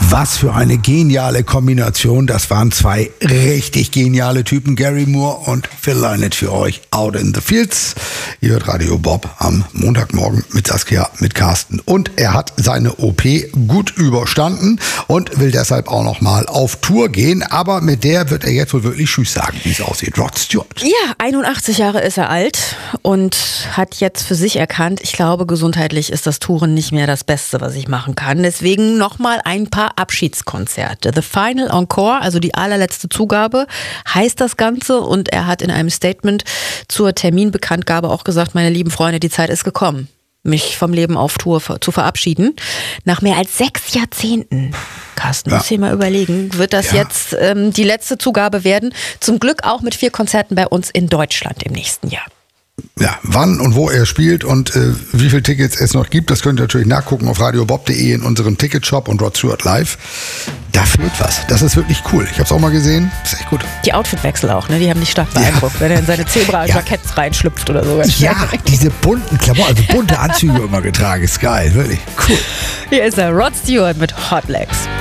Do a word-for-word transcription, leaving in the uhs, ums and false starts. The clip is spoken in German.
Was für eine geniale Kombination. Das waren zwei richtig geniale Typen. Gary Moore und Phil Lynott für euch. Out in the Fields. Ihr hört Radio Bob am Montagmorgen mit Saskia, mit Carsten. Und er hat seine O P gut überstanden und will deshalb auch noch mal auf Tour gehen. Aber mit der wird er jetzt wohl wirklich Tschüss sagen, wie es aussieht. Rod Stewart. Ja, einundachtzig Jahre ist er alt und hat jetzt für sich erkannt, ich glaube, gesundheitlich ist das Touren nicht mehr das Beste, was ich machen kann. Deswegen noch mal ein paar Abschiedskonzerte. The Final Encore, also die allerletzte Zugabe, heißt das Ganze. Und er hat in einem Statement zur Terminbekanntgabe auch gesagt, meine lieben Freunde, die Zeit ist gekommen, mich vom Leben auf Tour zu verabschieden. Nach mehr als sechs Jahrzehnten, Carsten, muss ja. ich mal überlegen, wird das ja. jetzt ähm, die letzte Zugabe werden. Zum Glück auch mit vier Konzerten bei uns in Deutschland im nächsten Jahr. Ja, wann und wo er spielt und äh, wie viele Tickets es noch gibt, das könnt ihr natürlich nachgucken auf radiobob punkt de in unserem Ticketshop und Rod Stewart Live. Da fehlt was. Das ist wirklich cool. Ich habe es auch mal gesehen. Das ist echt gut. Die Outfitwechsel auch, ne? Die haben dich stark beeindruckt, ja. wenn er in seine Zebra-Jacketts ja. reinschlüpft oder so. Ja, diese bunten Klamotten, also bunte Anzüge immer getragen. Ist geil, wirklich cool. Hier ist er, Rod Stewart mit Hot Legs.